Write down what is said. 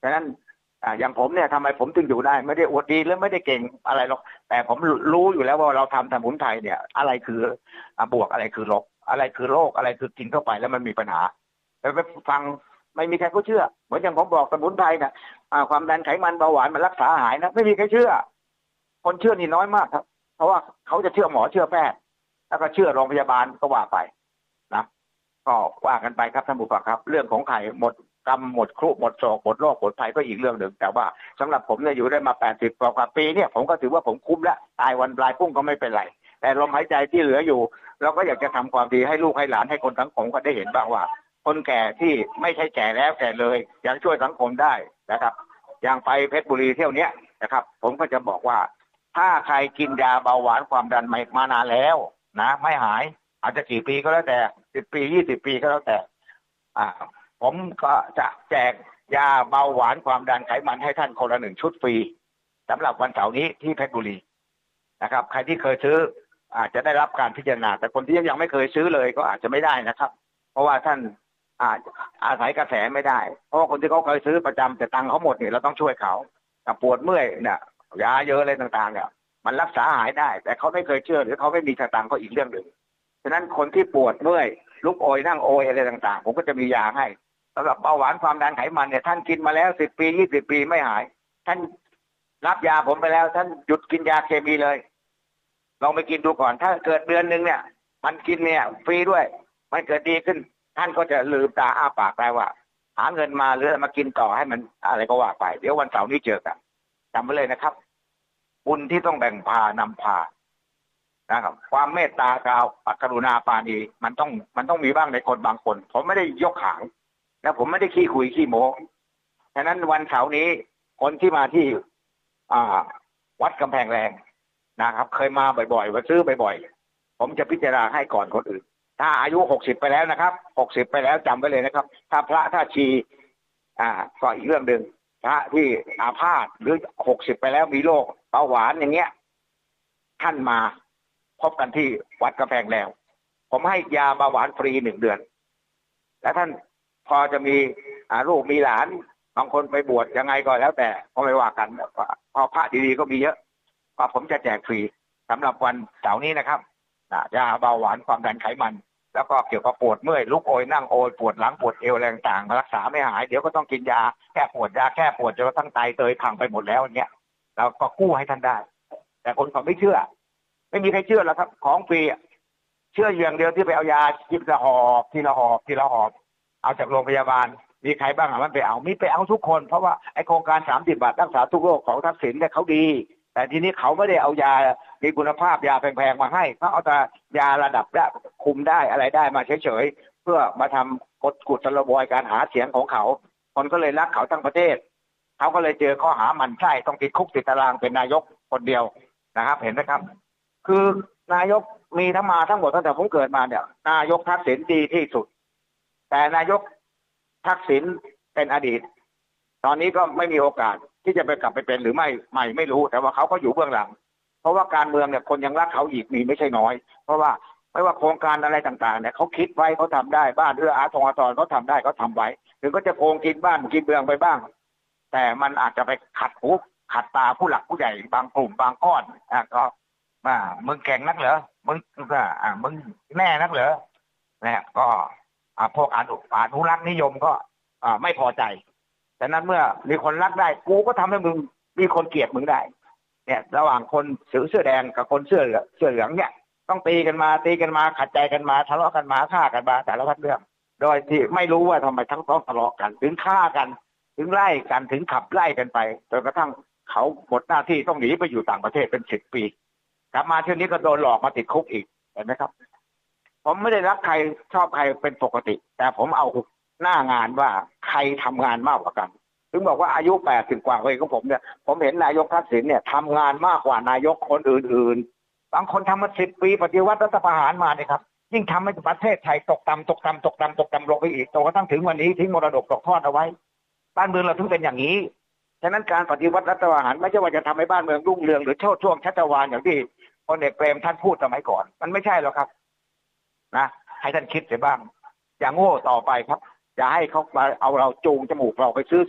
ฉะนั้นอย่างผมเนี่ยทำไมผมถึงอยู่ได้ไม่ได้อวดดีหรือไม่ได้เก่งอะไรหรอกแต่ผมรู้อยู่แล้วว่าเราทำสมุนไพรเนี่ยอะไรคือบวกอะไรคือลบอะไรคือโรคอะไรคือกินเข้าไปแล้วมันมีปัญหาไปฟังไม่มีใครก็เชื่อเหมือนอย่างผมบอกสมุนไพรเนี่ยความดันไขมันเบาหวานมันรักษาหายนะไม่มีใครเชื่อคนเชื่อนี่น้อยมากครับเพราะว่าเขาจะเชื่อหมอเชื่อแพทย์แล้วก็เชื่อโรงพยาบาลก็ว่าไปนะก็ว่ากันไปครับท่านผู้ฟังครับเรื่องของไข่หมดกรรมหมดครุหมดโศกหมดโรคหมดภัยก็อีกเรื่องหนึ่งแต่ว่าสำหรับผมเนี่ยอยู่ได้มา80กว่าปีเนี่ยผมก็ถือว่าผมคุ้มแล้วตายวันปลายพุ่งก็ไม่เป็นไรแต่ลมหายใจที่เหลืออยู่เราก็อยากจะทำความดีให้ลูกให้หลานให้คนทั้งผมก็ได้เห็นบ้างว่าคนแก่ที่ไม่ใช่แก่แล้วแก่เลยยังช่วยสังคมได้นะครับอย่างไปเพชรบุรีเที่ยวนี้นะครับผมก็จะบอกว่าถ้าใครกินยาเบาหวานความดันมานานแล้วนะไม่หายอาจจะกี่ปีก็แล้วแต่10 ปี20 ปีก็แล้วแต่ผมก็จะแจกยาเบาหวานความดันไขมันให้ท่านคนละ1 ชุดฟรีสำหรับวันเสาร์นี้ที่เพชรบุรีนะครับใครที่เคยซื้ออาจจะได้รับการพิจารณาแต่คนที่ยังไม่เคยซื้อเลยก็อาจจะไม่ได้นะครับเพราะว่าท่านอาศัยกระแสไม่ได้เพราะว่าคนที่เขาเคยซื้อประจำแต่ตังค์เขาหมดเนี่ยเราต้องช่วยเขาแต่ปวดเมื่อยเนี่ยยาเยอะอะไรต่างๆเนี่ยมันรักษาหายได้แต่เขาไม่เคยเชื่อหรือเขาไม่มีสตางค์ก็อีกเรื่องหนึ่งฉะนั้นคนที่ปวดเมื่อยลุกโอยนั่งโอยอะไรต่างๆผมก็จะมียาให้สำหรับเบาหวานความดันไขมันเนี่ยท่านกินมาแล้ว10 ปี20 ปีไม่หายท่านรับยาผมไปแล้วท่านหยุดกินยาเคมีเลยลองไปกินดูก่อนถ้าเกิดเดือนหนึ่งเนี่ยมันกินเนี่ยฟรีด้วยมันเกิดดีขึ้นท่านก็จะลืมตาอ้าปากได้ว่าหาเงินมาหรือมากินต่อให้มันอะไรก็ว่าไปเดี๋ยววันเสาร์นี้เจอกันจำไว้เลยนะครับบุญที่ต้องแบ่งพานำพานะครับความเมตตากรุณาปราณีมันต้องมีบ้างในคนบางคนผมไม่ได้ยกหางและผมไม่ได้ขี้คุยขี้โม้ฉะนั้นวันเสาร์นี้คนที่มาที่วัดกำแพงแรงนะครับเคยมาบ่อยๆมาซื้อบ่อยๆผมจะพิจารณาให้ก่อนคนอื่นถ้าอายุ60ไปแล้วนะครับ60ไปแล้วจำไว้เลยนะครับถ้าพระถ้าชีก็อีกเรื่องหนึ่งพระที่อาพาธหรือ60ไปแล้วมีโรคเบาหวานอย่างเงี้ยท่านมาพบกันที่วัดกำแพงแรงผมให้ยาเบาหวานฟรี1 เดือนและท่านพอจะมีลูกมีหลานบางคนไปบวชยังไงก็แล้วแต่ก็ไม่ว่ากันพอพระดีๆก็มีเยอะก็ผมจะแจกฟรีสำหรับวันเสาร์นี้นะครับยาเบาหวานความดันไขมันแล้วก็เกี่ยวกับปวดเมื่อยลุกโอยนั่งโอยปวดหลังปวดเอวอะไรต่างๆรักษาไม่หายเดี๋ยวก็ต้องกินยาแก้ปวดยาแก้ปวดจนกระทั่งไตเตยพังไปหมดแล้วอย่างเงี้ยเราก็กู้ให้ท่านได้แต่คนเขาไม่เชื่อไม่มีใครเชื่อหรอกครับของฟรีเชื่ออย่างเดียวที่ไปเอายาทีละหอบทีละหอบทีละหอบเอาจากโรงพยาบาลมีใครบ้างมันไปเอาทุกคนเพราะว่าไอโครงการ30 บาทรักษาทุกโรคของทักษิณเนี่ยเขาดีแต่ทีนี้เขาไม่ได้เอายามีคุณภาพยาแพงๆมาให้เขาเอาแต่ยาระดับได้คุมได้อะไรได้มาเฉยๆเพื่อมาทำกุศโลบายการหาเสียงของเขาคนก็เลยรักเขาทั้งประเทศเขาก็เลยเจอข้อหาหมั่นไส้ต้องติดคุกติดตารางเป็นนายกคนเดียวนะครับเห็นไหมครับคือนายกมีทั้งหมดตั้งแต่ผมเกิดมาเนี่ยนายกทักษิณดีที่สุดแต่นายกทักษิณเป็นอดีตตอนนี้ก็ไม่มีโอกาสที่จะไปกลับไปเป็นหรือไม่รู้แต่ว่าเขาก็อยู่เบื้องหลังเพราะว่าการเมืองเนี่ยคนยังรักเขาอีกมีไม่ใช่น้อยเพราะว่าไม่ว่าโครงการอะไรต่างๆเนี่ยเขาคิดไว้เขาทำได้บ้านเอื้ออาทรเขาทำได้เขาทำไว้ถึงก็จะโกงกินบ้านกินเมืองไปบ้างแต่มันอาจจะไปขัดหูขัดตาผู้หลักผู้ใหญ่บางกลุ่มบางก้อนก็มึงแข่งนักเหรอมึงแน่นักเหรอเนี่ยก็พวกอนุรักษ์นิยมก็ไม่พอใจแต่นั้นเมื่อมีคนรักได้กูก็ทำให้มึงมีคนเกลียดมึงได้เนี่ยระหว่างคนเสื้อแดงกับคนเสื้อเหลืองเนี่ยต้องตีกันมาขัดใจกันมาทะเลาะกันมาฆ่ากันมาแต่ละพัดเรื่องโดยที่ไม่รู้ว่าทำไมทั้งต้องทะเลาะกันถึงฆ่ากันถึงไล่กันถึงขับไล่กันไปจนกระทั่งเขาหมดหน้าที่ต้องหนีไปอยู่ต่างประเทศเป็น10 ปีกลับมาเที่ยวนี้ก็โดนหลอกมาติดคุกอีกเห็นไหมครับผมไม่ได้รักใครชอบใครเป็นปกติแต่ผมเอาหน้างานว่าใครทำงานมากกว่ากันถึงบอกว่าอายุ80 กว่าของผมเนี่ยผมเห็นนายกทักษิณเนี่ยทำงานมากกว่านายกคนอื่นๆบางคนทำมา10 ปีปฏิวัติรัฐประหารมาเนี่ยครับยิ่งทำให้ประเทศไทยตกต่ำลงไปอีกจนกระทั่งถึงวันนี้ทิ้งมรดกตกทอดเอาไว้บ้านเมืองเราถึงเป็นอย่างนี้ฉะนั้นการปฏิวัติรัฐประหารไม่ใช่ว่าจะทำให้บ้านเมืองรุ่งเรืองหรือช่วงชัชวาลอย่างที่พลเอกเปรมท่านพูดสมัยก่อนมันไม่ใช่หรอกครับนะให้ท่านคิดเสียบ้างอย่างโง่ต่อไปครับจะให้เขามาเอาเราจูงจมูกเราไปซื้อ